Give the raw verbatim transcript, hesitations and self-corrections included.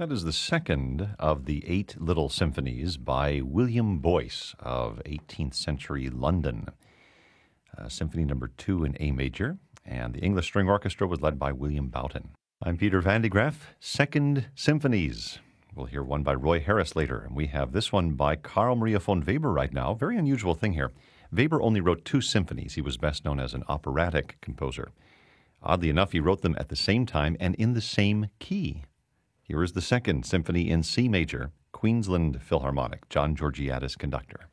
That is the second of the eight little symphonies by William Boyce of eighteenth century London. Uh, Symphony number two in A major, and the English String Orchestra was led by William Boughton. I'm Peter Van de Graaff. Second Symphonies. We'll hear one by Roy Harris later, and we have this one by Carl Maria von Weber right now. Very unusual thing here. Weber only wrote two symphonies. He was best known as an operatic composer. Oddly enough, he wrote them at the same time and in the same key. Here is the second symphony in C major, Queensland Philharmonic, John Georgiadis conductor.